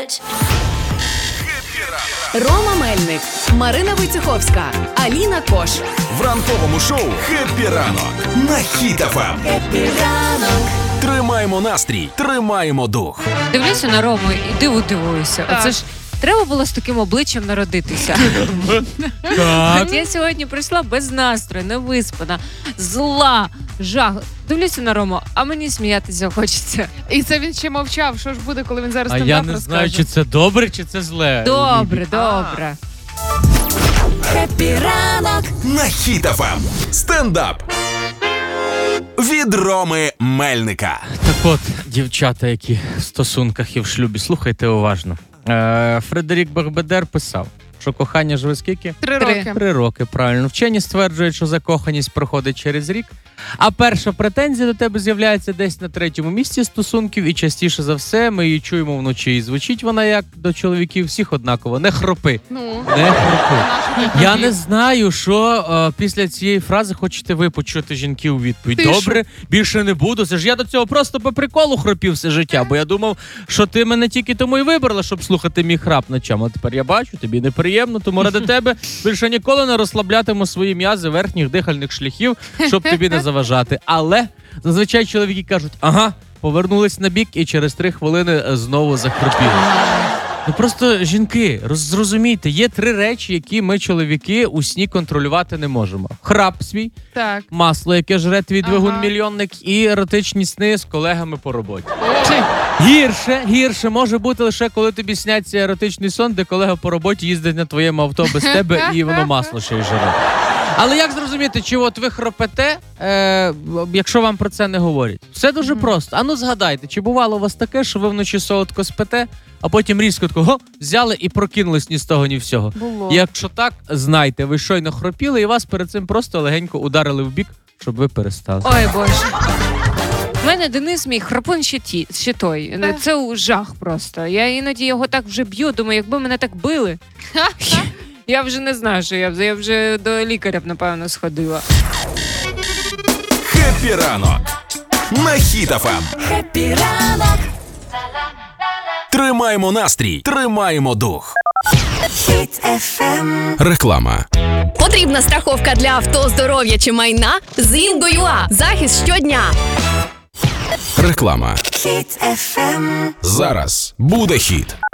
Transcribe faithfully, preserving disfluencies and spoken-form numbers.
вистачить. Рома Мельник, Марина Войцеховська, Аліна Кош. В ранковому шоу «Хеппі ранок» на Хіт еф ем. Хеппі ранок. Тримаємо настрій, тримаємо дух. Дивлюся на Рому і диву дивуюся. Оце ж треба було з таким обличчям народитися. Так. От я сьогодні прийшла без настрою, невиспана, зла, жах. Дивлюся на Рому, а мені сміятися хочеться. І це він ще мовчав. Що ж буде, коли він зараз А стендап я не розкаже? знаю, чи це добре, чи це зле. Добре, добре. Хеппі ранок. На Хіт еф ем. Стендап від Роми Мельника. Так от, дівчата, які в стосунках і в шлюбі, слухайте уважно. Е, Фредерік Бехбедер писав, що кохання живе скільки? Три роки. Три роки, правильно. Вчені стверджують, що закоханість проходить через рік, а перша претензія до тебе з'являється десь на третьому місці стосунків, і частіше за все ми її чуємо вночі. І звучить вона як до чоловіків всіх однаково. Не хропи. Ну, Не хропи. Я не знаю, що е, після цієї фрази хочете ви почути жінки у відповідь. Тишу. Добре, більше не буду. Це ж я до цього просто по приколу хропів все життя, бо я думав, що ти мене тільки тому і вибрала, щоб слухати мій храп ночам. А тепер я бачу, тобі неприємно, тому ради тебе більше ніколи не розслаблятиму свої м'язи верхніх дихальних шляхів, щоб тобі не заважати. Але зазвичай чоловіки кажуть, ага, повернулись на бік і через три хвилини знову захропіли. Ну просто, жінки, роз- зрозумійте, є три речі, які ми, чоловіки, у сні контролювати не можемо. Храп свій, так. масло, яке жре твій Ага. двигун-мільйонник, і еротичні сни з колегами по роботі. Гірше, гірше може бути лише, коли тобі сняться еротичний сон, де колега по роботі їздить на твоєму авто без тебе і воно масло ще й жре. Але як зрозуміти, чи от ви хропете, е, якщо вам про це не говорять? Все дуже просто. Ану згадайте, чи бувало у вас таке, що ви вночі солодко спите, а потім різко тако, го, взяли і прокинулись ні з того, ні всього. Було. Якщо так, знайте, ви щойно хропіли і вас перед цим просто легенько ударили в бік, щоб ви перестали. Ой, Боже. У мене Денис мій храпун ще, ті, ще той. Це жах просто. Я іноді його так вже б'ю, думаю, якби мене так били. Я вже не знаю, що я, я вже до лікаря б, напевно, сходила. Хеппі ранок на Хіт еф ем. Хеппі ранок. Тримаємо настрій, тримаємо дух. Хіт еф ем. Реклама. Потрібна страховка для авто, здоров'я чи майна? З Інго.ua. Захист щодня. Реклама. Хіт еф ем. Зараз буде хіт.